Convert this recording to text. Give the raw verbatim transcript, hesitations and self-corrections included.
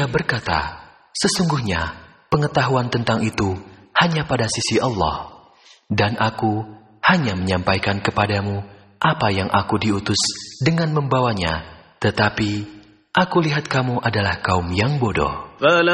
Ia berkata, sesungguhnya pengetahuan tentang itu hanya pada sisi Allah, dan aku hanya menyampaikan kepadamu apa yang aku diutus dengan membawanya, tetapi aku lihat kamu adalah kaum yang bodoh.